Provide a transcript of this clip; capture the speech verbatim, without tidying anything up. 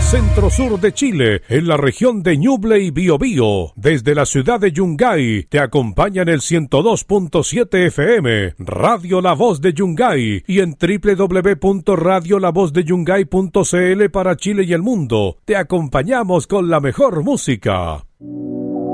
centro-sur de Chile, en la región de Ñuble y Biobío. Desde la ciudad de Yungay, te acompaña en el ciento dos punto siete F M, Radio La Voz de Yungay, y en doble u doble u doble u punto radio la voz de yungay punto c l para Chile y el mundo. Te acompañamos con la mejor música.